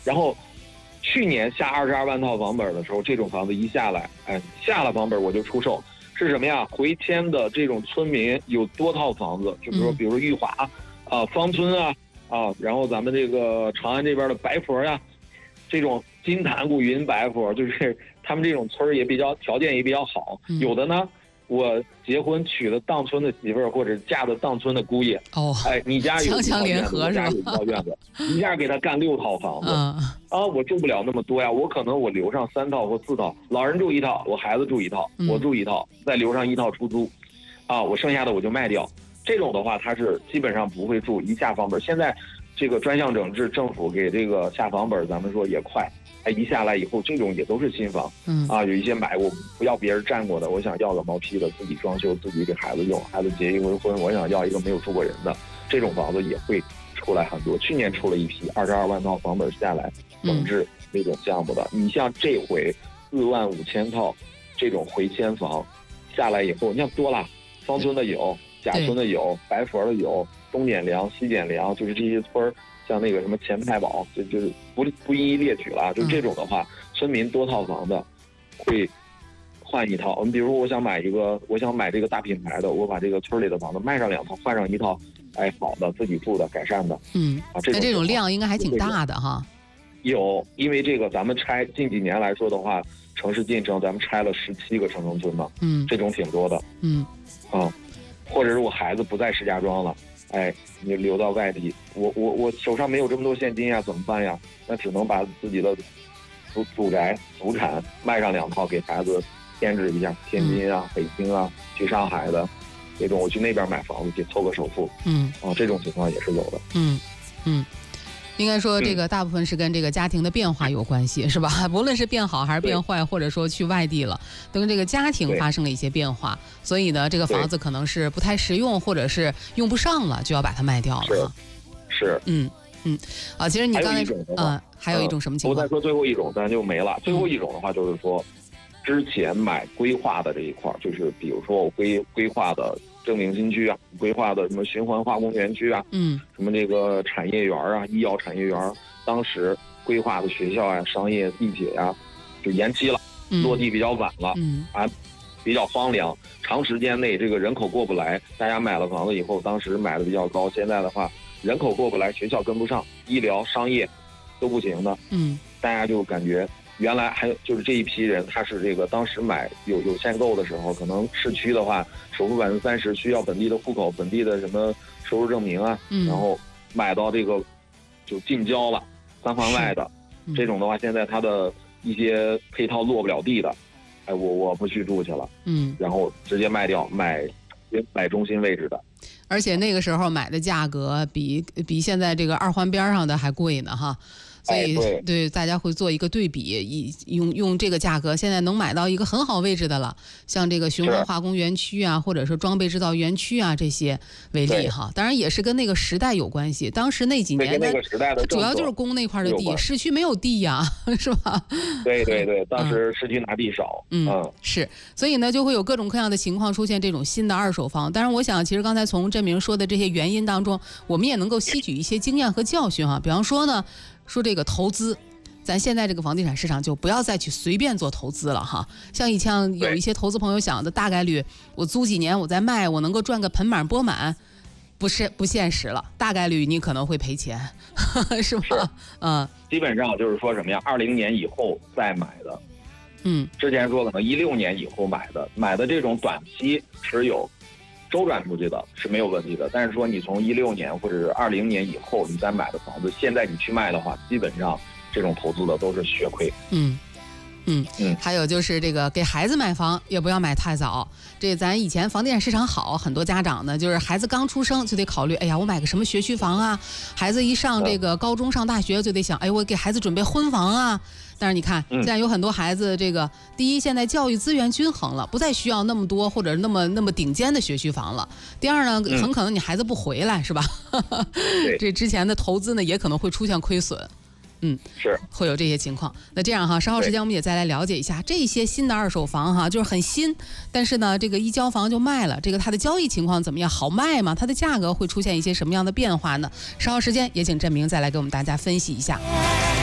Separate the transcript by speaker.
Speaker 1: 然后去年下22万套房本的时候，这种房子一下来，下了房本我就出售。是什么呀？回迁的这种村民有多套房子，就比如说裕华芳村然后咱们这个长安这边的白佛呀，这种金坛古云白佛，就是他们这种村也比较条件也比较好。有的呢，我结婚娶了当村的媳妇儿，或者嫁的当村的姑爷。你家有
Speaker 2: 强强联合是吧？
Speaker 1: 有一套院子，一下给他干6套房子。我住不了那么多呀，我可能我留上3套或4套，老人住1套，我孩子住1套，我住1套，再留上1套出租，我剩下的我就卖掉。这种的话，他是基本上不会住，一下房本。现在这个专项整治，政府给这个下房本，咱们说也快。一下来以后，这种也都是新房。有一些买过不要别人占过的，我想要个毛坯的，自己装修，自己给孩子用，孩子结一回婚，我想要一个没有住过人的，这种房子也会出来很多。去年出了一批22万套房本下来整治那种项目的。你像这回4万5千套这种回迁房下来以后，你看多了，芳村的有，贾村的有，白佛的有，东点梁、西点梁，就是这些村像那个什么钱太保，就是不一一列举了。就这种的话，村民多套房的会换一套。比如说我想买这个大品牌的，我把这个村里的房子卖上2套，换上1套，好的自己住的改善的。
Speaker 2: 这种量应该还挺大的哈。
Speaker 1: 有，因为这个咱们近几年来说的话，城市进程咱们拆了17个城中村嘛，这种挺多的。或者如果孩子不在石家庄了，你留到外地，我手上没有这么多现金呀，怎么办呀？那只能把自己的祖宅祖产卖上2套，给孩子添置一下。天津北京去上海的这种，我去那边买房子去凑个首付。这种情况也是有的。
Speaker 2: 应该说这个大部分是跟这个家庭的变化有关系，是吧？不论是变好还是变坏，或者说去外地了，都跟这个家庭发生了一些变化，所以呢，这个房子可能是不太实用，或者是用不上了，就要把它卖掉了。
Speaker 1: 是。
Speaker 2: 其实你刚才说，还有一种什么情况？
Speaker 1: 我再说最后一种，咱就没了。最后一种的话，就是说，之前买规划的这一块，就是比如说我规划的正定新区规划的什么循环化工园区什么这个产业园医药产业园，当时规划的学校商业地铁就延期了，落地比较晚了，比较荒凉，长时间内这个人口过不来，大家买了房子以后，当时买的比较高，现在的话人口过不来，学校跟不上，医疗商业都不行的，大家就感觉。原来还有就是这一批人，他是这个当时买有限购的时候，可能市区的话，首付30%需要本地的户口、本地的什么收入证明然后买到这个就近郊了，3环外的，这种的话，现在他的一些配套落不了地的，我不去住去了，然后直接卖掉，买中心位置的。
Speaker 2: 而且那个时候买的价格比现在这个2环边上的还贵呢哈。所以对大家会做一个对比，用这个价格现在能买到一个很好位置的了，像这个循环化工园区或者说装备制造园区这些为例哈。当然也是跟那个时代有关系，当时那几年它主要就是供那块的地，市区没有地是吧？
Speaker 1: 对，当时市区拿地少，
Speaker 2: 是，所以呢就会有各种各样的情况出现这种新的二手房。当然我想其实刚才从振明说的这些原因当中，我们也能够吸取一些经验和教训比方说呢，说这个投资，咱现在这个房地产市场就不要再去随便做投资了哈。像以前有一些投资朋友想的，大概率我租几年我再卖，我能够赚个盆满钵满，不现实了，大概率你可能会赔钱，是吧？
Speaker 1: 基本上就是说什么呀？20年以后再买的，之前说可能16年以后买的这种短期持有。周转出去的是没有问题的，但是说你从16年或者是20年以后你再买的房子，现在你去卖的话，基本上这种投资的都是血亏。
Speaker 2: 还有就是这个给孩子买房也不要买太早。这咱以前房地产市场好，很多家长呢就是孩子刚出生就得考虑，我买个什么学区房孩子一上这个高中上大学就得想，我给孩子准备婚房但是你看现在有很多孩子，这个第一现在教育资源均衡了，不再需要那么多或者那么顶尖的学区房了。第二呢，很可能你孩子不回来是吧？这之前的投资呢也可能会出现亏损。
Speaker 1: 是
Speaker 2: 会有这些情况。那这样稍后时间我们也再来了解一下这些新的二手房就是很新，但是呢这个一交房就卖了，这个它的交易情况怎么样？好卖吗？它的价格会出现一些什么样的变化呢？稍后时间也请振明再来给我们大家分析一下。